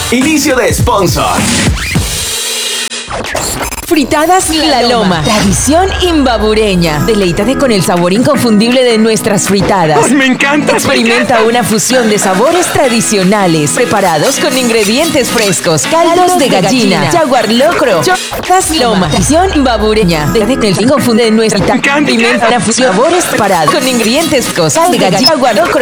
Inicio de sponsor. Fritadas La Loma, tradición imbabureña. Deleítate con el sabor inconfundible de nuestras fritadas. ¡Ay, me encanta! Experimenta una fusión de sabores tradicionales, preparados con ingredientes frescos, caldos de gallina, jaguar locro, Fritadas Loma, tradición imbabureña. Deleítate con el inconfundible de nuestra fritadas. Experimenta una fusión de sabores preparados con ingredientes frescos, caldos de gallina, jaguar locro.